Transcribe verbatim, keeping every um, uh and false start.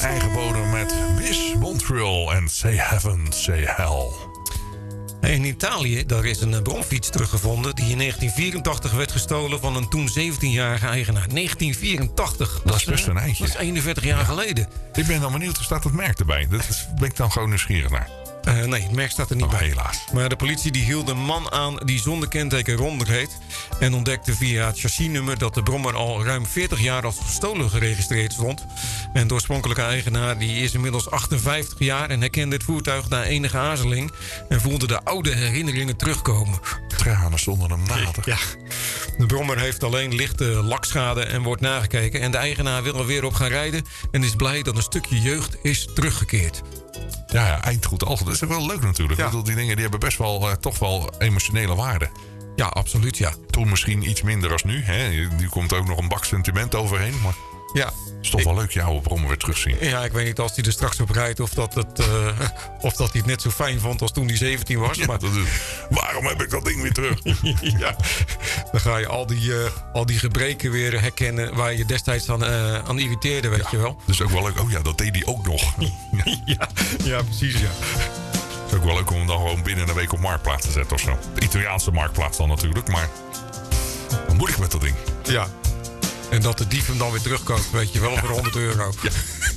eigen bodem met Miss Montreal en Say Heaven, Say Hell. In Italië, daar is een bromfiets teruggevonden die in negentien vierentachtig werd gestolen van een toen zeventienjarige eigenaar. negentien vierentachtig. Dat is best een eindje. Dat is eenenveertig jaar ja. geleden. Ik ben dan benieuwd, er staat het merk erbij. Daar ben ik dan gewoon nieuwsgierig naar. Uh, nee, het merk staat er niet oh, bij. Helaas. Maar de politie die hield een man aan die zonder kenteken Ronder heet. En ontdekte via het chassisnummer dat de brommer al ruim veertig jaar als gestolen geregistreerd stond. En de oorspronkelijke eigenaar die is inmiddels achtenvijftig jaar en herkende het voertuig na enige aarzeling. En voelde de oude herinneringen terugkomen. Tranen zonder hem nader. Ja. De brommer heeft alleen lichte lakschade en wordt nagekeken. En de eigenaar wil er weer op gaan rijden. En is blij dat een stukje jeugd is teruggekeerd. Ja, ja, eindgoed altijd. Dat is ook wel leuk natuurlijk. Ja. Die dingen die hebben best wel uh, toch wel emotionele waarde. Ja, absoluut, ja. Toen misschien iets minder als nu. Hè? Nu komt er ook nog een bak sentiment overheen. Maar ja. Het is toch wel leuk je oude brommer weer terugzien. Ja, ik weet niet als hij er straks op rijdt of dat, het, uh, of dat hij het net zo fijn vond als toen hij zeventien was. Ja, maar... dat is, waarom heb ik dat ding weer terug? Ja, dan ga je al die, uh, al die gebreken weer herkennen waar je destijds aan, uh, aan irriteerde, weet ja, je wel. Dat is ook wel leuk. Oh ja, dat deed hij ook nog. ja, ja, precies, ja. Het is ook wel leuk om hem dan gewoon binnen een week op Marktplaats te zetten of zo. De Italiaanse Marktplaats dan natuurlijk, maar wat moet ik met dat ding? Ja. En dat de dief hem dan weer terugkoopt, weet je wel, voor honderd euro. Ja.